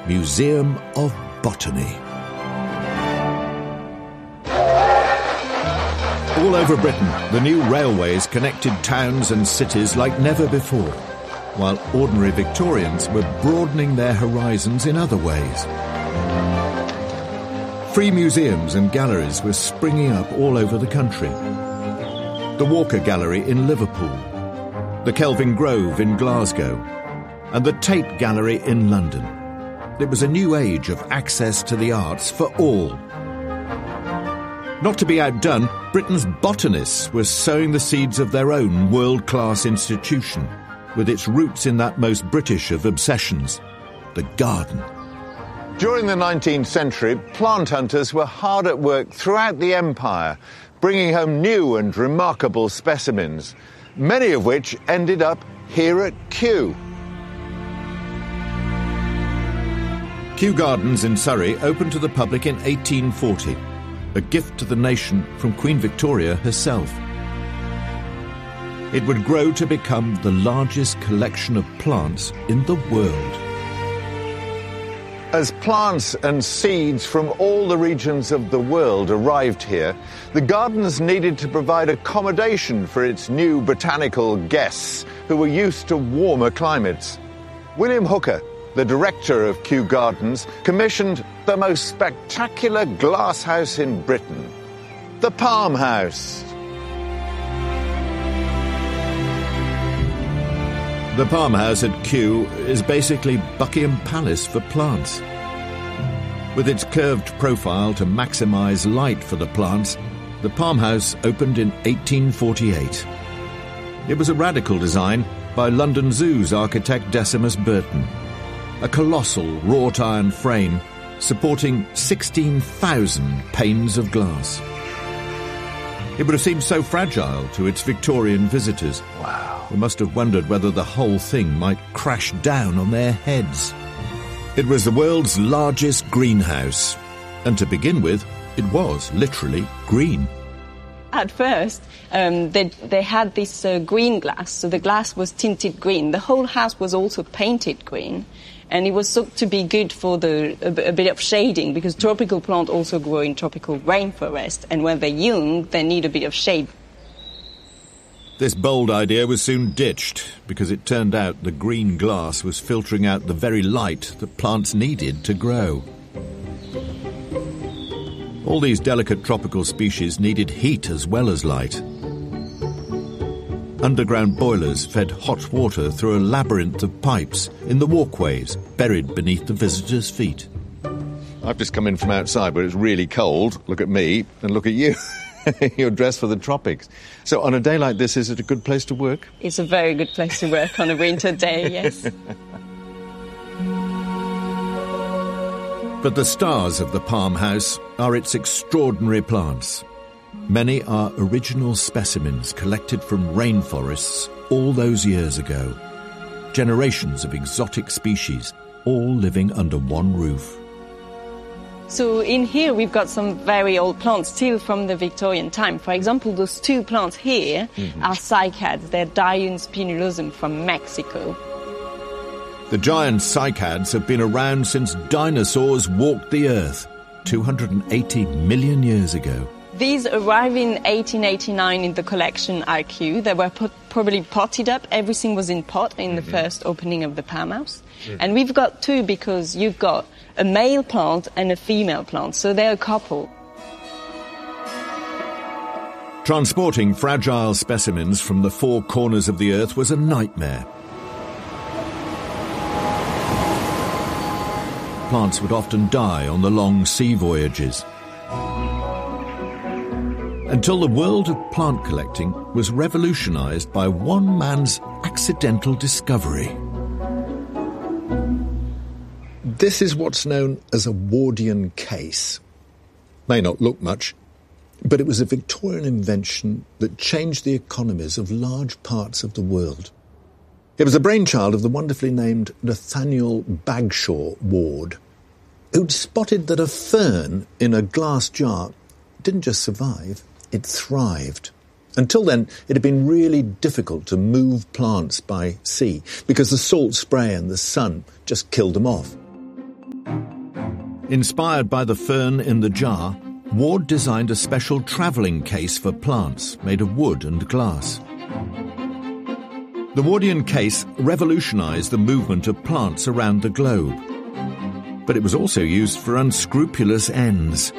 Museum of Botany. All over Britain, the new railways connected towns and cities like never before, while ordinary Victorians were broadening their horizons in other ways. Free museums and galleries were springing up all over the country. The Walker Gallery in Liverpool, the Kelvin Grove in Glasgow, and the Tate Gallery in London. It was a new age of access to the arts for all. Not to be outdone, Britain's botanists were sowing the seeds of their own world-class institution, with its roots in that most British of obsessions, the garden. During the 19th century, plant hunters were hard at work throughout the empire, bringing home new and remarkable specimens, many of which ended up here at Kew. Kew Gardens in Surrey opened to the public in 1840, a gift to the nation from Queen Victoria herself. It would grow to become the largest collection of plants in the world. As plants and seeds from all the regions of the world arrived here, the gardens needed to provide accommodation for its new botanical guests who were used to warmer climates. William Hooker, the director of Kew Gardens, commissioned the most spectacular glasshouse in Britain, the Palm House. The Palm House at Kew is basically Buckingham Palace for plants. With its curved profile to maximise light for the plants, the Palm House opened in 1848. It was a radical design by London Zoo's architect Decimus Burton, a colossal wrought iron frame supporting 16,000 panes of glass. It would have seemed so fragile to its Victorian visitors. Wow. They must have wondered whether the whole thing might crash down on their heads. It was the world's largest greenhouse, and to begin with, it was literally green. At first, they had this green glass, so the glass was tinted green. The whole house was also painted green, and it was thought to be good for a bit of shading, because tropical plants also grow in tropical rainforest, and when they're young, they need a bit of shade. This bold idea was soon ditched, because it turned out the green glass was filtering out the very light that plants needed to grow. All these delicate tropical species needed heat as well as light. Underground boilers fed hot water through a labyrinth of pipes in the walkways buried beneath the visitors' feet. I've just come in from outside where it's really cold. Look at me and look at you. You're dressed for the tropics. So on a day like this, is it a good place to work? It's a very good place to work on a winter day, yes. But the stars of the Palm House are its extraordinary plants. Many are original specimens collected from rainforests all those years ago. Generations of exotic species, all living under one roof. So in here we've got some very old plants still from the Victorian time. For example, those two plants here are cycads. They're Dione spinulosum from Mexico. The giant cycads have been around since dinosaurs walked the earth 280 million years ago. These arrived in 1889 in the collection at Kew. They were probably potted up. Everything was in pot in the first opening of the Palm House. And we've got two because you've got a male plant and a female plant, so they're a couple. Transporting fragile specimens from the four corners of the earth was a nightmare. Plants would often die on the long sea voyages. Until the world of plant collecting was revolutionised by one man's accidental discovery. This is what's known as a Wardian case. May not look much, but it was a Victorian invention that changed the economies of large parts of the world. It was the brainchild of the wonderfully named Nathaniel Bagshaw Ward, who'd spotted that a fern in a glass jar didn't just survive, it thrived. Until then, it had been really difficult to move plants by sea because the salt spray and the sun just killed them off. Inspired by the fern in the jar, Ward designed a special travelling case for plants made of wood and glass. The Wardian case revolutionised the movement of plants around the globe. But it was also used for unscrupulous ends.